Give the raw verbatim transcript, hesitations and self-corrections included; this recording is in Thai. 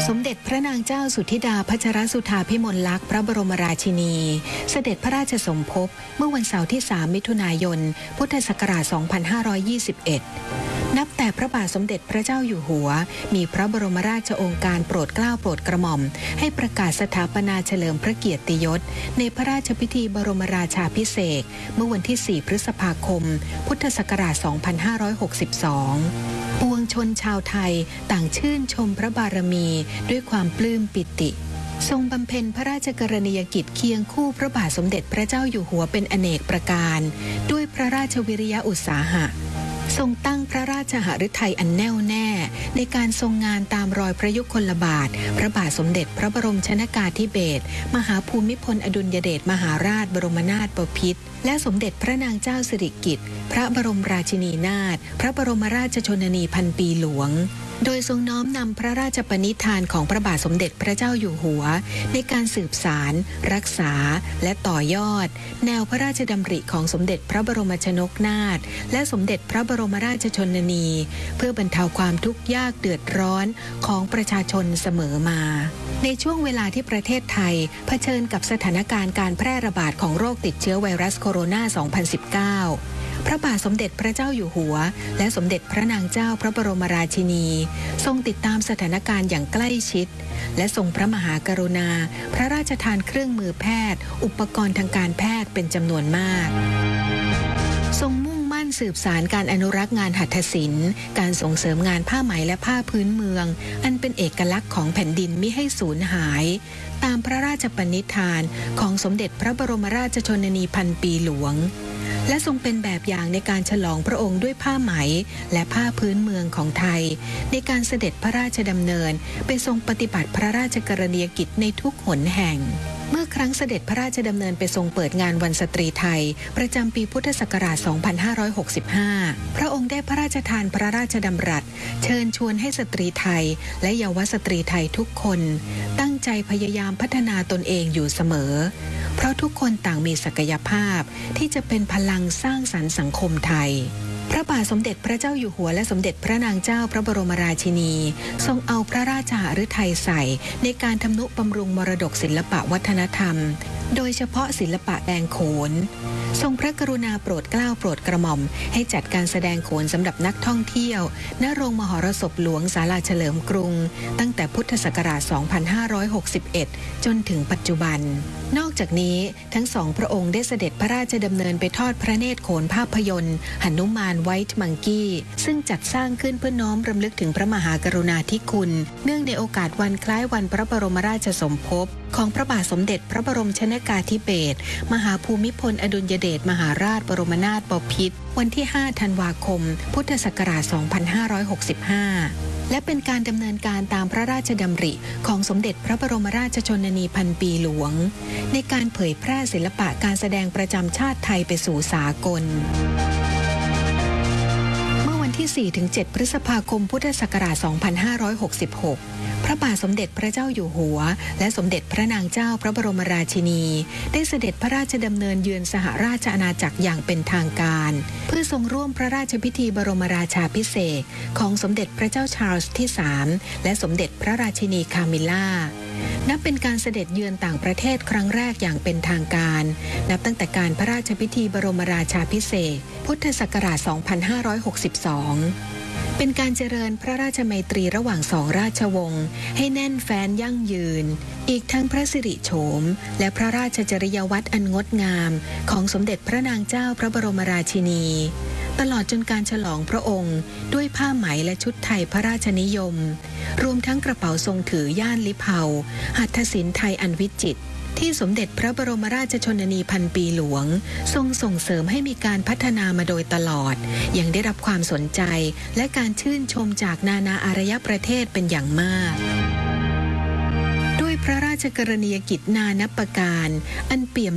สมเด็จพระนางเจ้าสุทธิดาพัชรสุธาภิมลลักษณ์พระบรมราชินีเสด็จพระราชสมภพเมื่อวันเสาร์ที่สามมิถุนายนพุทธศักราชสองพันห้าร้อยยี่สิบเอ็ดนับแต่พระบาทสมเด็จพระเจ้าอยู่หัวมีพระบรมราชโองการโปรดเกล้าโปรดกระหม่อมให้ประกาศสถาปนาเฉลิมพระเกียรติยศในพระราชพิธีบรมราชาภิเษกเมื่อวันที่สี่พฤษภาคมพุทธศักราชสองพันห้าร้อยหกสิบสองปวงชนชาวไทยต่างชื่นชมพระบารมีด้วยความปลื้มปิติทรงบำเพ็ญพระราชกรณียกิจเคียงคู่พระบาทสมเด็จพระเจ้าอยู่หัวเป็นอเนกประการด้วยพระราชวิริยะอุตสาหะทรงตั้งพระราชหฤทัยอันแน่วแน่ในการทรงงานตามรอยพระยุคลบาทพระบาทสมเด็จพระบรมชนกาธิเบศรมหาภูมิพลอดุลยเดชมหาราชบรมนาถบพิตรและสมเด็จพระนางเจ้าสิริกิติ์พระบรมราชินีนาถพระบรมราชชนนีพันปีหลวงโดยทรงน้อมนำพระราชปณิธานของพระบาทสมเด็จพระเจ้าอยู่หัวในการสืบสารรักษาและต่อยอดแนวพระราชดำริของสมเด็จพระบรมชนกนาถและสมเด็จพระบรมราชชนนีเพื่อบรรเทาความทุกข์ยากเดือดร้อนของประชาชนเสมอมาในช่วงเวลาที่ประเทศไทยเผชิญกับสถานการณ์การแพร่ระบาดของโรคติดเชื้อไวรัสโคโรนา สองพันสิบเก้า พระบาทสมเด็จพระเจ้าอยู่หัวและสมเด็จพระนางเจ้าพระบรมราชินีทรงติดตามสถานการณ์อย่างใกล้ชิดและทรงพระมหากรุณาพระราชทานเครื่องมือแพทย์อุปกรณ์ทางการแพทย์เป็นจำนวนมากทรงมุ่งมั่นสืบสารการอนุรักษ์งานหัตถศิลป์การส่งเสริมงานผ้าไหมและผ้าพื้นเมืองอันเป็นเอกลักษณ์ของแผ่นดินมิให้สูญหายตามพระราชปณิธานของสมเด็จพระบรมราชชนนีพันปีหลวงและทรงเป็นแบบอย่างในการฉลองพระองค์ด้วยผ้าไหมและผ้าพื้นเมืองของไทยในการเสด็จพระราชดำเนินไปทรงปฏิบัติพระราชกรณียกิจในทุกหนแห่งเมื่อครั้งเสด็จพระราชดำเนินไปทรงเปิดงานวันสตรีไทยประจำปีพุทธศักราช สองพันห้าร้อยหกสิบห้า พระองค์ได้พระราชทานพระราชดำรัสเชิญชวนให้สตรีไทยและเยาวสตรีไทยทุกคนตั้งใจพยายามพัฒนาตนเองอยู่เสมอเพราะทุกคนต่างมีศักยภาพที่จะเป็นพลังสร้างสรรค์สังคมไทยพระบาทสมเด็จพระเจ้าอยู่หัวและสมเด็จพระนางเจ้าพระบรมราชินีทรงเอาพระราชหฤทัยใส่ในการทำนุบำรุงมรดกศิลปะวัฒนธรรมโดยเฉพาะศิลปะแดงโขนทรงพระกรุณาโปรดเกล้าโปรดกระหม่อมให้จัดการแสดงโขนสำหรับนักท่องเที่ยวณโรงมหรสพหลวงศาลาเฉลิมกรุงตั้งแต่พุทธศักราช สองพันห้าร้อยหกสิบเอ็ด จนถึงปัจจุบันนอกจากนี้ทั้งสองพระองค์ได้เสด็จพระราชดำเนินไปทอดพระเนตรโขนภาพยนตร์หนุมานไวท์มังกี้ซึ่งจัดสร้างขึ้นเพื่อน้อมรำลึกถึงพระมหากรุณาธิคุณเนื่องในโอกาสวันคล้ายวันพระบรมราชสมภพของพระบาทสมเด็จพระบรมชนกาธิเบศรมหาภูมิพลอดุลยเดชมหาราชบรมนาถบพิตรวันที่ห้าธันวาคมพุทธศักราช สองพันห้าร้อยหกสิบห้า และเป็นการดำเนินการตามพระราชดำริของสมเด็จพระบรมราชชนนีพันปีหลวงในการเผยแพร่ศิลปะการแสดงประจำชาติไทยไปสู่สากลที่ สี่ถึงเจ็ด พฤษภาคมพุทธศักราช สองพันห้าร้อยหกสิบหก พระบาทสมเด็จพระเจ้าอยู่หัวและสมเด็จพระนางเจ้าพระบรมราชินีได้เสด็จพระราชดำเนินเยือนสหราชอาณาจักรอย่างเป็นทางการเพื่อทรงร่วมพระราชพิธีบรมราชาภิเษกของสมเด็จพระเจ้าชาร์ลส์ที่ สามและสมเด็จพระราชินีคามิลล่านับเป็นการเสด็จเยือนต่างประเทศครั้งแรกอย่างเป็นทางการนับตั้งแต่การพระราชพิธีบรมราชาภิเษกพุทธศักราช สองพันห้าร้อยหกสิบสอง เป็นการเจริญพระราชมัยตรีระหว่างสองราชวงศ์ให้แน่นแฟ้นยั่งยืนอีกทั้งพระสิริโฉมและพระราชจริยวัตรอันงดงามของสมเด็จพระนางเจ้าพระบรมราชินีตลอดจนการฉลองพระองค์ด้วยผ้าไหมและชุดไทยพระราชนิยมรวมทั้งกระเป๋าทรงถือย่านลิเผาหัตถศิลป์ไทยอันวิจิตรที่สมเด็จพระบรมราชชนนีพันปีหลวงทรงส่งเสริมให้มีการพัฒนามาโดยตลอดยังได้รับความสนใจและการชื่นชมจากนานาอารยประเทศเป็นอย่างมากด้วยพระราชกรณียกิจนานับประการอันเปี่ยม